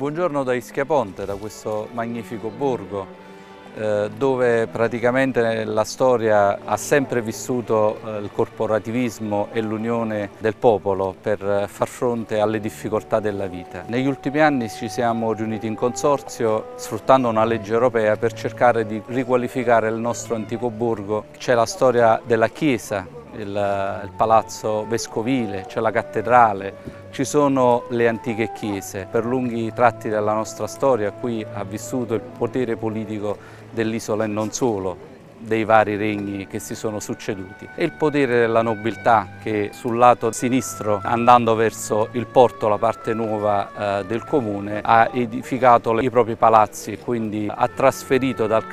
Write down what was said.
Buongiorno da Ischia Ponte, da questo magnifico borgo dove praticamente la storia ha sempre vissuto il corporativismo e l'unione del popolo per far fronte alle difficoltà della vita. Negli ultimi anni ci siamo riuniti in consorzio sfruttando una legge europea per cercare di riqualificare il nostro antico borgo. C'è la storia della chiesa, il palazzo vescovile, c'è la cattedrale, ci sono le antiche chiese. Per lunghi tratti della nostra storia qui ha vissuto il potere politico dell'isola e non solo, dei vari regni che si sono succeduti, e il potere della nobiltà che sul lato sinistro, andando verso il porto, la parte nuova del comune, ha edificato i propri palazzi e quindi ha trasferito dal